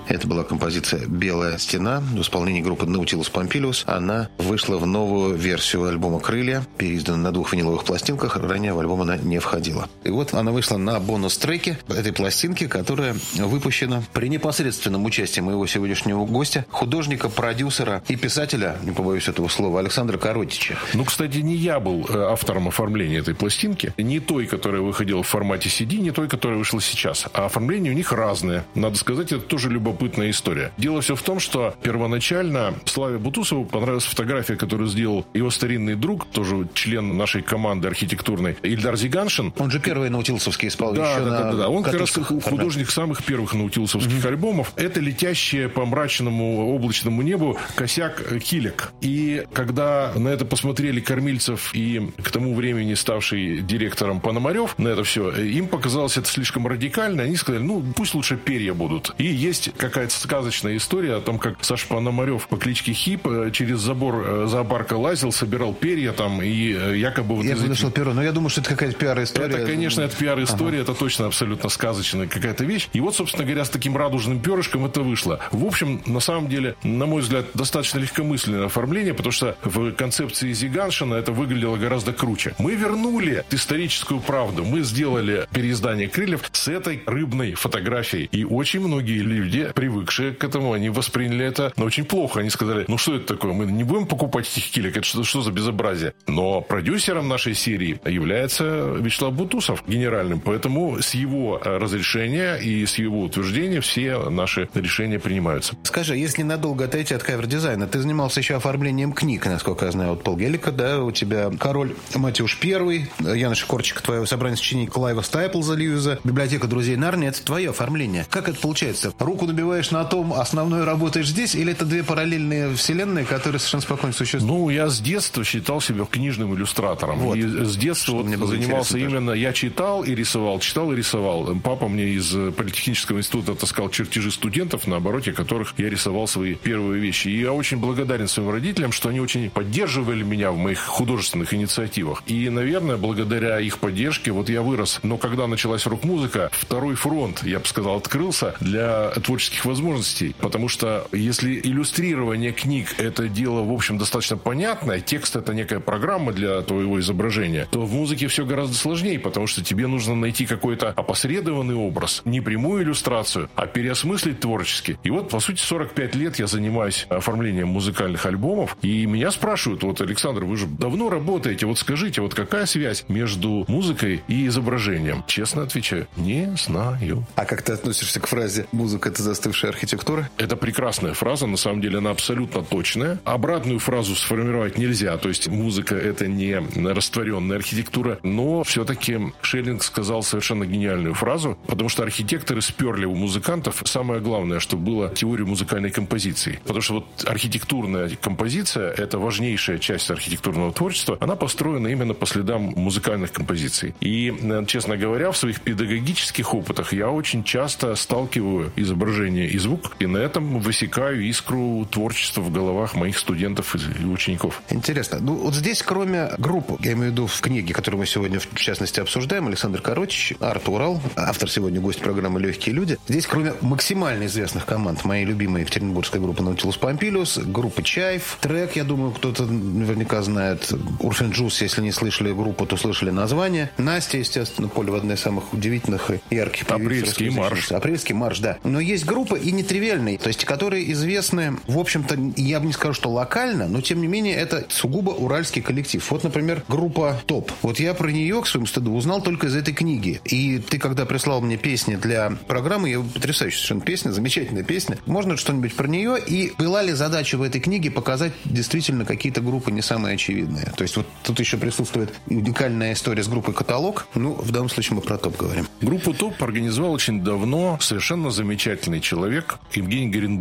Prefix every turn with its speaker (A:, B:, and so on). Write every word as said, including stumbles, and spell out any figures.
A: Это была композиция «Белая стена» в исполнении группы Nautilus Pompilius. Она вышла в новую версию альбома «Крылья», переиздана на двух виниловых пластинках. Ранее в альбом она не входила. И вот она вышла на бонус-треке этой пластинки, которая выпущена при непосредственном участии моего сегодняшнего гостя, художника, продюсера и писателя, не побоюсь этого слова, Александра Коротича.
B: Ну, кстати, не я был автором оформления этой пластинки. Не той, которая выходила в формате си ди, не той, которая вышла сейчас. А оформление у них разное. Надо сказать, это тоже любопытная история. Дело все в том, что первоначально Славе Бутусову понравилась фотография, которую сделал его старинный друг, тоже член нашей команды архитектурной, Ильдар Зиганшин.
A: Он же первый наутилусовский исполнил.
B: Да, да, да, да. Он как раз художник самых первых наутилусовских mm-hmm. альбомов. Это летящее по мрачному облачному небу косяк килек. И когда на это посмотрели Кормильцев и к тому времени ставший директором Пономарев, на это все, им показалось это слишком радикально. Они сказали, ну, пусть лучше перья будут. И есть какая-то сказочная история о том, как Саша Пономарев по кличке Хип через забор зоопарка лазил, собирал перья там, и якобы... Вот
A: я бы нашел
B: этих...
A: перо, но я думаю, что это какая-то пиар-история.
B: Это, конечно, это пиар-история,
A: ага.
B: это точно абсолютно сказочная какая-то вещь. И вот, собственно говоря, с таким радужным перышком это вышло. В общем, на самом деле, на мой взгляд, достаточно легкомысленное оформление, потому что в концепции Зиганшина это выглядело гораздо круче. Мы вернули историческую правду. Мы сделали переиздание «Крыльев» с этой рыбной фотографией. И очень многие люди, привыкшие к этому, они восприняли это ну, очень плохо. Они сказали, ну что это такое? Мы не будем покупать этих килек? Это что, что за безобразие? Но продюсером нашей серии является Вячеслав Бутусов генеральным. Поэтому с его разрешения и с его утверждения все наши решения принимаются.
A: Скажи, если надолго отойти от кавер-дизайна, ты занимался еще оформлением книг, насколько я знаю, от Пол Геллика, да? У тебя «Король Матюш Первый», Янош Корчик, твое собрание сочинений Клайва Стайплза Льюиза, «Библиотека друзей Нарнии» — это твое оформление. Как это получается? Руку набиваешь на том, основной работаешь здесь, или это две параллельные вселенные, которые совершенно спокойно существуют?
B: Ну, я с детства считал себя книжным иллюстратором. Вот. И с детства вот занимался именно... Я читал и рисовал, читал и рисовал. Папа мне из Политехнического института таскал чертежи студентов, на обороте которых я рисовал свои первые вещи. И я очень благодарен своим родителям, что они очень поддерживали меня в моих художественных инициативах. И, наверное, благодаря их поддержке вот я вырос. Но когда началась рок-музыка, второй фронт, я бы сказал, открылся для творческих возможностей. Потому что если иллюстрирование книг — это дело, в общем, достаточно понятное, текст — это некая программа для твоего изображения, то в музыке все гораздо сложнее, потому что тебе нужно найти какой-то опосредованный образ, не прямую иллюстрацию, а переосмыслить творчески. И вот, по сути, сорок пять лет я занимаюсь оформлением музыкальных альбомов, и меня спрашивают, вот, Александр, вы же давно работаете, вот скажите, вот какая связь между музыкой и изображением? Честно отвечаю, не знаю.
A: А как ты относишься к фразе «музыка — это застывшая архитектура»?
B: Это прекрасная фраза, на самом деле она абсолютно точная. Обратную фразу сформировать нельзя, то есть музыка — это не растворенная архитектура, но все-таки Шеллинг сказал совершенно гениальную фразу, потому что архитекторы сперли у музыкантов самое главное, что было теорию музыкальной композиции. Потому что вот архитектурная композиция — это важнейшая часть архитектурного творчества, она построена именно по следам музыкальных композиций. И, честно говоря, в своих педагогических опытах я очень часто сталкиваю изображение и звук, и на этом высекаю искру творчества в головах моих студентов и учеников.
A: Интересно. Ну, вот здесь, кроме группы, я имею в виду в книге, которую мы сегодня в частности обсуждаем, Александр Коротич, Арт Урал, автор сегодня гость программы «Легкие люди». Здесь, кроме максимально известных команд, моей любимой екатеринбургская группа Nautilus Pompilius, группа Чайф, Трек, я думаю, кто-то наверняка знает, Урфин Джус, если не слышали группу, то слышали название. Настя, естественно, Поле в одной из самых удивительных и ярких певиц.
B: Апрельский марш.
A: Апрельский марш, да. Но есть группы и нетривиальные, то есть которые известны, в общем-то, я бы не скажу, что локально, но тем не менее это сугубо уральский коллектив. Вот, например, группа Топ. Вот я про нее, к своему стыду, узнал только из этой книги. И ты, когда прислал мне песни для программы, я потрясающая совершенно песня, замечательная песня. Можно что-нибудь про нее? И была ли задача в этой книге показать действительно какие-то группы не самые очевидные? То есть вот тут еще присутствует уникальная история с группой «Каталог». Ну, в данном случае мы про Топ говорим.
B: Группу Топ организовал очень давно совершенно замечательный человек Евгений Горенбург.